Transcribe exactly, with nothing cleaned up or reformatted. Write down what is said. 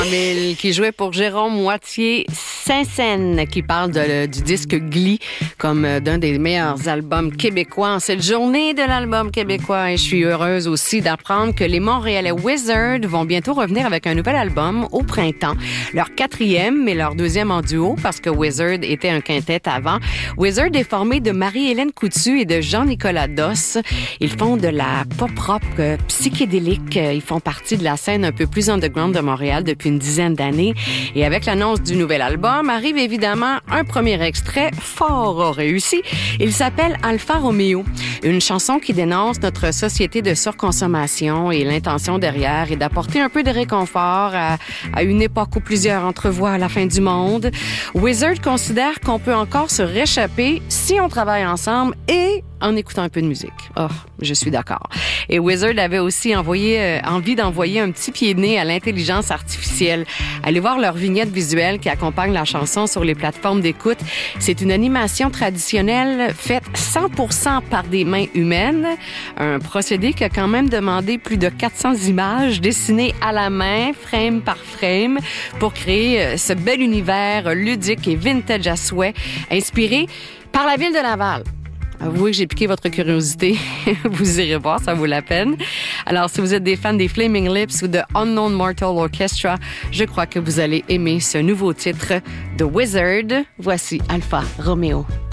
Mais qui jouait pour Jérôme Moitié Saint-Saëns, qui parle de, du disque Glee comme d'un des meilleurs albums québécois en cette journée de l'album québécois. Et je suis heureuse aussi d'apprendre que les Montréalais Wizard vont bientôt revenir avec un nouvel album au printemps. Leur quatrième, mais leur deuxième en duo, parce que Wizard était un quintet avant. Wizard est formé de Marie-Hélène Coutu et de Jean-Nicolas Doss. Ils font de la pop-rock euh, psychédélique. Ils font partie de la scène un peu plus underground de Montréal depuis une dizaine d'années. Et avec l'annonce du nouvel album, arrive évidemment un premier extrait fort réussi. Il s'appelle Alfa Romeo, une chanson qui dénonce notre société de surconsommation et l'intention derrière est d'apporter un peu de réconfort à, à une époque où plusieurs entrevoient la fin du monde. Wizard considère qu'on peut encore se réchapper si on travaille ensemble et en écoutant un peu de musique. Oh, je suis d'accord. Et Wizard avait aussi envoyé, euh, envie d'envoyer un petit pied de nez à l'intelligence artificielle. Allez voir leur vignette visuelle qui accompagne la chanson sur les plateformes d'écoute. C'est une animation traditionnelle faite cent pour cent par des mains humaines. Un procédé qui a quand même demandé plus de quatre cents images dessinées à la main, frame par frame, pour créer ce bel univers ludique et vintage à souhait, inspiré par la ville de Laval. Avouez que j'ai piqué votre curiosité. Vous irez voir, ça vaut la peine. Alors, si vous êtes des fans des Flaming Lips ou de Unknown Mortal Orchestra, je crois que vous allez aimer ce nouveau titre de Wizard. Voici Alfa Romeo.